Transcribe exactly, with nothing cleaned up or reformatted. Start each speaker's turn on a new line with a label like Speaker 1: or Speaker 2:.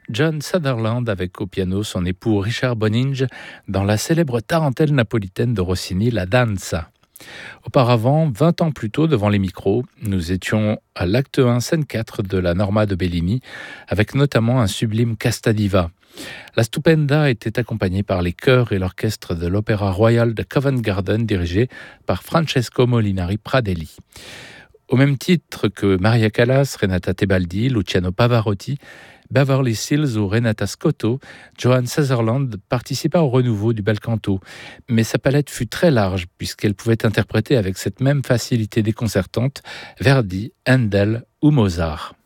Speaker 1: John Sutherland avec au piano son époux Richard Boninge dans la célèbre tarentelle napolitaine de Rossini, La Danza. Auparavant, vingt ans plus tôt, devant les micros, nous étions à l'acte un, scène quatre de la Norma de Bellini, avec notamment un sublime Casta Diva. La Stupenda était accompagnée par les chœurs et l'orchestre de l'Opéra Royal de Covent Garden, dirigé par Francesco Molinari Pradelli. Au même titre que Maria Callas, Renata Tebaldi, Luciano Pavarotti, Beverly Sills ou Renata Scotto, Johan Sutherland participa au renouveau du bel canto, mais sa palette fut très large puisqu'elle pouvait interpréter avec cette même facilité déconcertante Verdi, Handel ou Mozart.